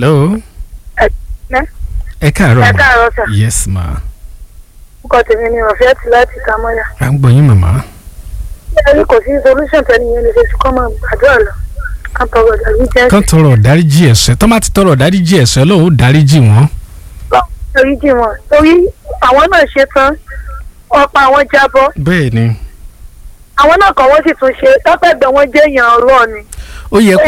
hello. ẹ káàárọ̀ ma. yes ma. nǹkan tèmi ni ọ̀fẹ́ ti láti Tamọ́lá. à ń gbọ́ yín màmá. ẹni kò sí solution tẹ́ni yẹn lè ṣe sí kọ́mọ àdúrà lọ kán tọrọ ìdáríjì ẹ̀ṣẹ̀. kán tọrọ ìdáríjì ẹ̀ṣẹ̀ tó má ti tọrọ ìdáríjì ẹ̀ṣẹ̀ Ọlọ́run ó dáríjì wọn. ìdáríjì wọn torí àwọn náà ṣe tán ọ̀pọ̀ àwọn jábọ́. bẹ́ẹ̀ ni. àwọn náà kàn wọ́n sì tún ṣe tọ́pẹ̀gbẹ̀ wọn jẹ́ èèyàn ọlọ́ọ̀ni. ó yẹ